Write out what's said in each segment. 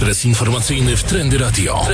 Ekspres informacyjny w Trendy Radio.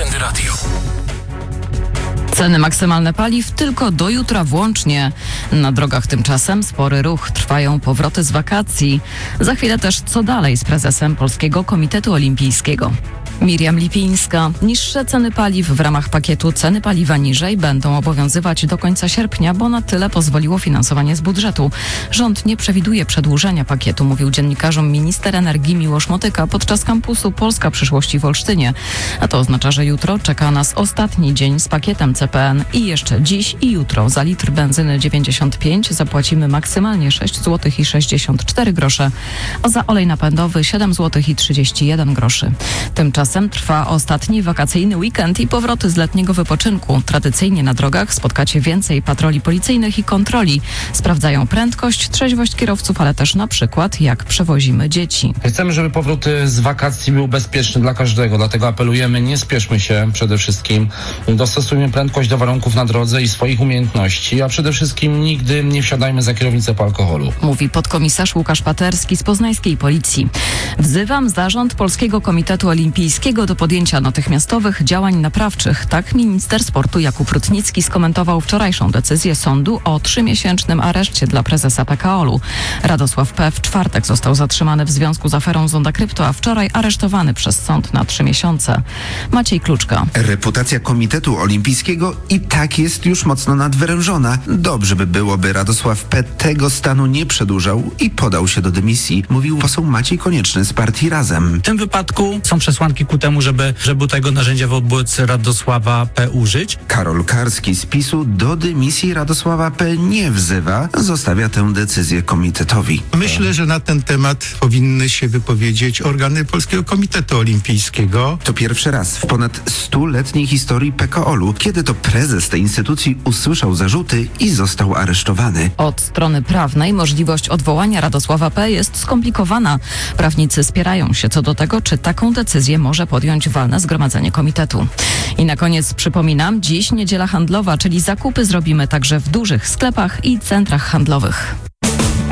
Ceny maksymalne paliw tylko do jutra włącznie. Na drogach tymczasem spory ruch. Trwają powroty z wakacji. Za chwilę też co dalej z prezesem Polskiego Komitetu Olimpijskiego. Miriam Lipińska. Niższe ceny paliw w ramach pakietu Ceny paliwa niżej będą obowiązywać do końca sierpnia, bo na tyle pozwoliło finansowanie z budżetu. Rząd nie przewiduje przedłużenia pakietu, mówił dziennikarzom minister energii Miłosz Motyka podczas kampusu Polska Przyszłości w Olsztynie. A to oznacza, że jutro czeka nas ostatni dzień z pakietem CPN i jeszcze dziś i jutro za litr benzyny 95 zapłacimy maksymalnie 6 zł i 64 grosze, a za olej napędowy 7 zł i 31 groszy. Tymczasem trwa ostatni wakacyjny weekend i powroty z letniego wypoczynku. Tradycyjnie na drogach spotkacie więcej patroli policyjnych i kontroli. Sprawdzają prędkość, trzeźwość kierowców, ale też na przykład jak przewozimy dzieci. Chcemy, żeby powrót z wakacji był bezpieczny dla każdego, dlatego apelujemy, nie spieszmy się przede wszystkim. Dostosujmy prędkość do warunków na drodze i swoich umiejętności, a przede wszystkim nigdy nie wsiadajmy za kierownicę po alkoholu. Mówi podkomisarz Łukasz Paterski z poznańskiej policji. Wzywam zarząd Polskiego Komitetu Olimpijskiego do podjęcia natychmiastowych działań naprawczych. Tak minister sportu Jakub Rutnicki skomentował wczorajszą decyzję sądu o 3-miesięcznym areszcie dla prezesa PKOL-u. Radosław P. w czwartek został zatrzymany w związku z aferą Zonda Krypto, a wczoraj aresztowany przez sąd na 3 miesiące. Maciej Kluczka. Reputacja Komitetu Olimpijskiego i tak jest już mocno nadwyrężona. Dobrze by było, by Radosław P. tego stanu nie przedłużał i podał się do dymisji, mówił poseł Maciej Konieczny z partii Razem. W tym wypadku są przesłanki ku temu, żeby tego narzędzia wobec Radosława P. użyć. Karol Karski z PiS-u do dymisji Radosława P. nie wzywa, zostawia tę decyzję komitetowi. Myślę, że na ten temat powinny się wypowiedzieć organy Polskiego Komitetu Olimpijskiego. To pierwszy raz w ponad 100-letniej historii PKOL-u, kiedy to prezes tej instytucji usłyszał zarzuty i został aresztowany. Od strony prawnej możliwość odwołania Radosława P. jest skomplikowana. Prawnicy spierają się co do tego, czy taką decyzję może podjąć walne zgromadzenie komitetu. I na koniec przypominam, dziś niedziela handlowa, czyli zakupy zrobimy także w dużych sklepach i centrach handlowych.